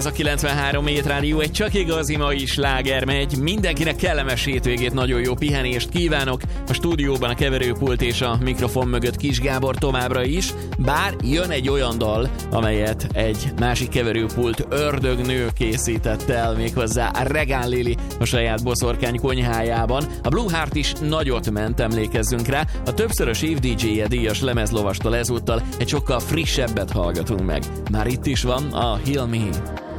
ez a 93 Hét Rádió, egy csak igazi mai sláger megy. Mindenkinek kellemes hétvégét, nagyon jó pihenést kívánok. A stúdióban a keverőpult és a mikrofon mögött Kis Gábor továbbra is, bár jön egy olyan dal, amelyet egy másik keverőpult ördögnő készített el, méghozzá Regán Lili a saját boszorkány konyhájában. A Blue Heart is nagyot ment, emlékezzünk rá. A többszörös év DJ-je díjas lemezlovastól ezúttal egy sokkal frissebbet hallgatunk meg. Már itt is van a Heal Me.